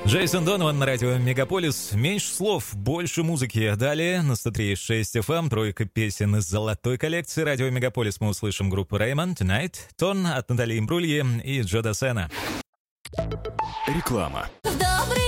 Джейсон Донован на радио Мегаполис. Меньше слов, больше музыки. Далее на 103.6 FM тройка песен из золотой коллекции радио Мегаполис. Мы услышим группу Raymond, Tonight, Тон от Натальи Имбрульи и Джо Дассена. Реклама.